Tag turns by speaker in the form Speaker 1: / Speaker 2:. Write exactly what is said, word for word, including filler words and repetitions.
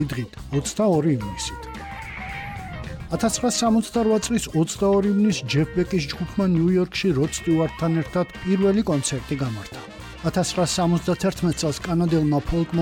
Speaker 1: დღით ოცდაორი ივნისით. ათას ცხრაასი სამოცდარვა წლის ოცდაორი ივნისს ჯეფ ბეკის ჯგუფმა ნიუ-იორკში როდ სტიუარტთან ერთად პირველი კონცერტი გამართა. ათას ცხრაასი სამოცდათერთმეტ წელს კანადელმა ფოლკ